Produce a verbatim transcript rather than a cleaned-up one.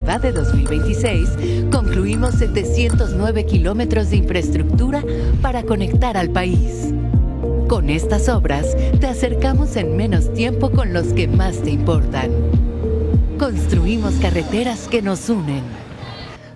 va de dos mil veintiséis, concluimos setecientos nueve kilómetros de infraestructura para conectar al país. Con estas obras, te acercamos en menos tiempo con los que más te importan. Construimos carreteras que nos unen.